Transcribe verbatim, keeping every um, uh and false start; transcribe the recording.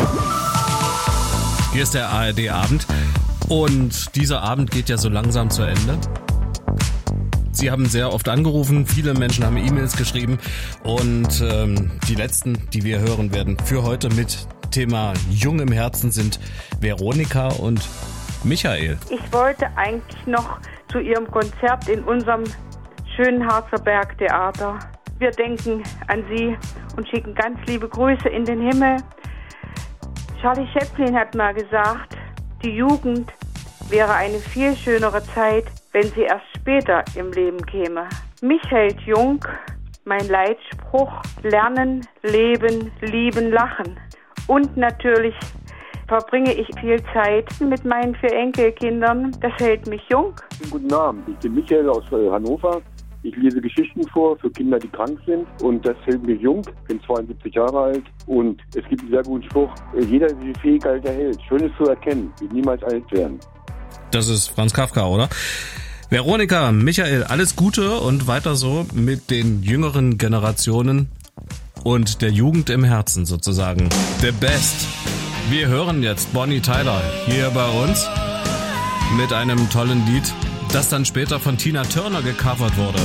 Hier ist der A R D-Abend und dieser Abend geht ja so langsam zu Ende. Sie haben sehr oft angerufen, viele Menschen haben E-Mails geschrieben und ähm, die letzten, die wir hören werden für heute mit Thema Jung im Herzen sind Veronika und Michael. Ich wollte eigentlich noch zu Ihrem Konzert in unserem schönen Harzer Bergtheater. Wir denken an Sie und schicken ganz liebe Grüße in den Himmel. Charlie Chaplin hat mal gesagt, die Jugend wäre eine viel schönere Zeit, wenn sie erst später im Leben käme. Mich hält jung mein Leitspruch: Lernen, Leben, Lieben, Lachen. Und natürlich verbringe ich viel Zeit mit meinen vier Enkelkindern. Das hält mich jung. Guten Abend, ich bin Michael aus Hannover. Ich lese Geschichten vor für Kinder, die krank sind, und das hält mich jung. Ich bin zweiundsiebzig Jahre alt und es gibt einen sehr guten Spruch: Jeder, der die Fähigkeit erhält, Schönes zu erkennen, wird niemals alt werden. Das ist Franz Kafka, oder? Veronika, Michael, alles Gute und weiter so mit den jüngeren Generationen und der Jugend im Herzen sozusagen. The best. Wir hören jetzt Bonnie Tyler hier bei uns mit einem tollen Lied, das dann später von Tina Turner gecovert wurde.